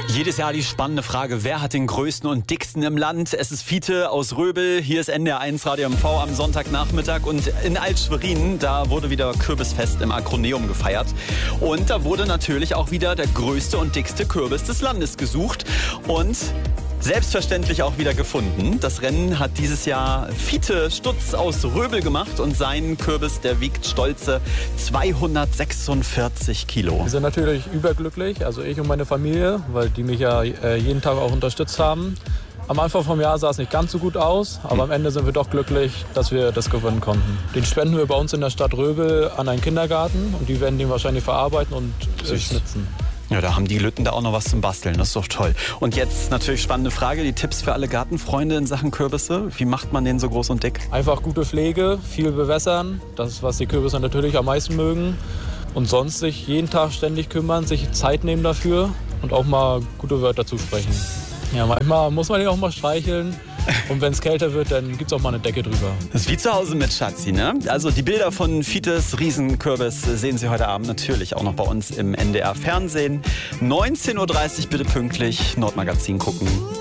Jedes Jahr die spannende Frage, wer hat den größten und dicksten im Land? Es ist Fiete aus Röbel, hier ist NDR1 Radio MV am Sonntagnachmittag und in Alt-Schwerin, da wurde wieder Kürbisfest im Akroneum gefeiert. Und da wurde natürlich auch wieder der größte und dickste Kürbis des Landes gesucht und selbstverständlich auch wieder gefunden. Das Rennen hat dieses Jahr Fiete Stutz aus Röbel gemacht und sein Kürbis, der wiegt stolze 246 Kilo. Wir sind natürlich überglücklich, also ich und meine Familie, weil die mich ja jeden Tag auch unterstützt haben. Am Anfang vom Jahr sah es nicht ganz so gut aus, aber am Ende sind wir doch glücklich, dass wir das gewinnen konnten. Den spenden wir bei uns in der Stadt Röbel an einen Kindergarten und die werden den wahrscheinlich verarbeiten und schnitzen. Ja, da haben die Lütten da auch noch was zum Basteln. Das ist doch toll. Und jetzt natürlich spannende Frage, die Tipps für alle Gartenfreunde in Sachen Kürbisse. Wie macht man den so groß und dick? Einfach gute Pflege, viel bewässern, das ist, was die Kürbisse natürlich am meisten mögen. Und sonst sich jeden Tag ständig kümmern, sich Zeit nehmen dafür und auch mal gute Wörter zusprechen. Ja, manchmal muss man den auch mal streicheln. Und wenn es kälter wird, dann gibt es auch mal eine Decke drüber. Das ist wie zu Hause mit Schatzi, ne? Also die Bilder von Fietes Riesenkürbis sehen Sie heute Abend natürlich auch noch bei uns im NDR Fernsehen. 19:30 Uhr bitte pünktlich Nordmagazin gucken.